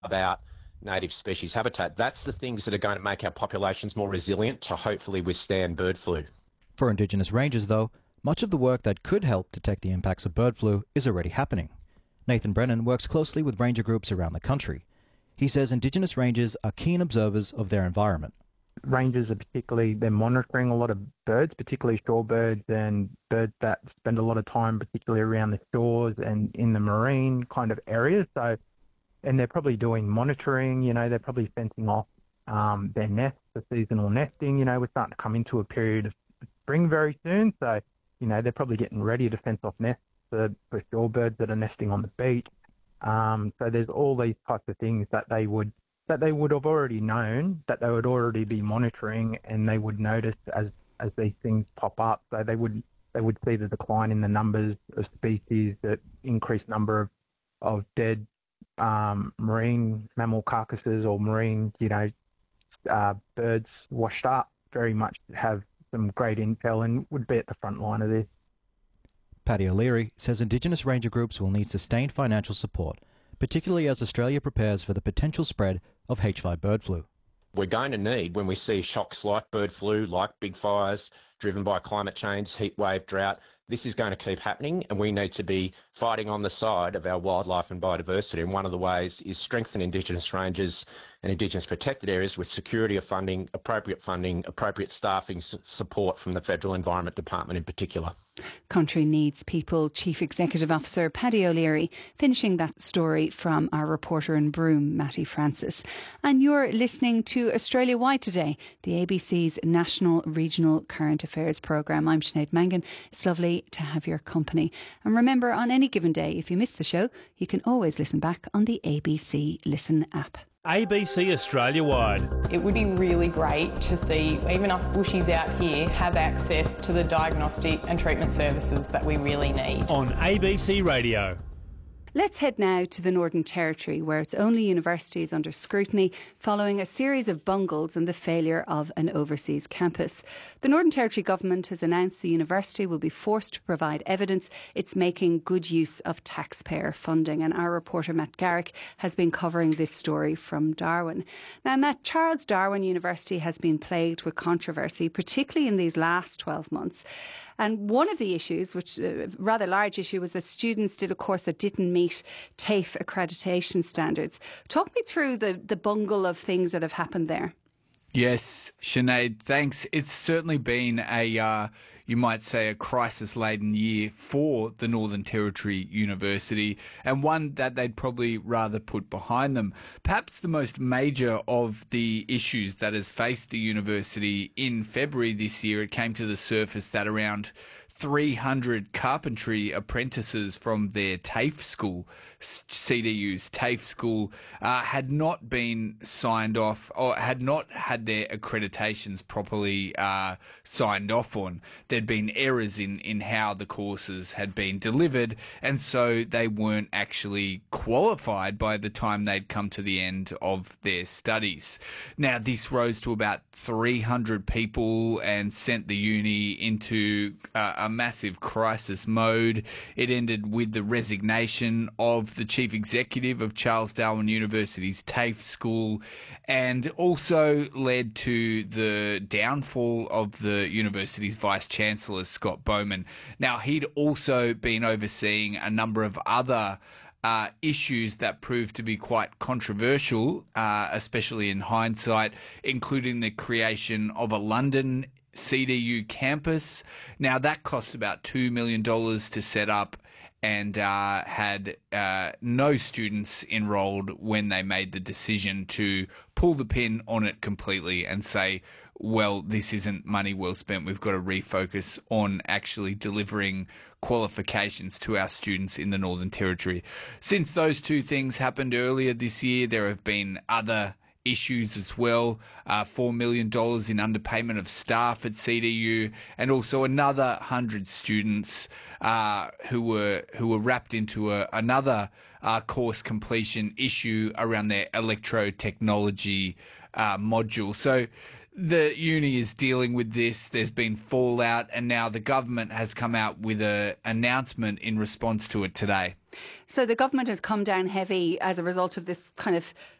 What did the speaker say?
about native species habitat. That's the things that are going to make our populations more resilient to hopefully withstand bird flu. For Indigenous rangers, though, much of the work that could help detect the impacts of bird flu is already happening. Nathan Brennan works closely with ranger groups around the country. He says Indigenous rangers are keen observers of their environment. Rangers are they're monitoring a lot of birds, particularly shorebirds and birds that spend a lot of time particularly around the shores and in the marine kind of areas. So, and they're probably doing monitoring, they're probably fencing off their nests for seasonal nesting. We're starting to come into a period of spring very soon. So, they're probably getting ready to fence off nests for shorebirds that are nesting on the beach. So there's all these types of things that they would have already known, that they would already be monitoring, and they would notice as these things pop up. So they would see the decline in the numbers of species, the increased number of dead marine mammal carcasses or marine, birds washed up. Very much have some great intel and would be at the front line of this. Paddy O'Leary says Indigenous ranger groups will need sustained financial support, particularly as Australia prepares for the potential spread of H5 bird flu. We're going to need, when we see shocks like bird flu, like big fires driven by climate change, heat wave, drought, this is going to keep happening, and we need to be fighting on the side of our wildlife and biodiversity. And one of the ways is strengthen Indigenous rangers and Indigenous protected areas with security of funding, appropriate staffing support from the Federal Environment Department in particular. Country Needs People Chief Executive Officer Paddy O'Leary finishing that story from our reporter in Broome, Matty Francis. And you're listening to Australia Wide Today, the ABC's National Regional Current Affairs programme. I'm Sinead Mangan. It's lovely to have your company. And remember, on any given day, if you miss the show, you can always listen back on the ABC Listen app. ABC Australia Wide. It would be really great to see even us bushies out here have access to the diagnostic and treatment services that we really need. On ABC Radio. Let's head now to the Northern Territory, where its only university is under scrutiny following a series of bungles and the failure of an overseas campus. The Northern Territory government has announced the university will be forced to provide evidence it's making good use of taxpayer funding. And our reporter Matt Garrick has been covering this story from Darwin. Now, Matt, Charles Darwin University has been plagued with controversy, particularly in these last 12 months. And one of the issues, which a rather large issue, was that students did a course that didn't meet TAFE accreditation standards. Talk me through the bungle of things that have happened there. Yes, Sinead, thanks. It's certainly been you might say, a crisis-laden year for the Northern Territory University, and one that they'd probably rather put behind them. Perhaps the most major of the issues that has faced the university in February this year, it came to the surface that around 300 carpentry apprentices from their TAFE school, CDU's TAFE school, had not been signed off or had not had their accreditations properly signed off on. There'd been errors in how the courses had been delivered, and so they weren't actually qualified by the time they'd come to the end of their studies. Now, this rose to about 300 people and sent the uni into a massive crisis mode. It ended with the resignation of the chief executive of Charles Darwin University's TAFE school, and also led to the downfall of the university's vice-chancellor, Scott Bowman. Now, he'd also been overseeing a number of other issues that proved to be quite controversial, especially in hindsight, including the creation of a London CDU campus. Now, that cost about $2 million to set up and had no students enrolled when they made the decision to pull the pin on it completely and say, well, this isn't money well spent. We've got to refocus on actually delivering qualifications to our students in the Northern Territory. Since those two things happened earlier this year, there have been other issues as well, $4 million in underpayment of staff at CDU, and also another 100 students who were wrapped into another course completion issue around their electrotechnology module. So the uni is dealing with this. There's been fallout, and now the government has come out with an announcement in response to it today. So the government has come down heavy as a result of this kind of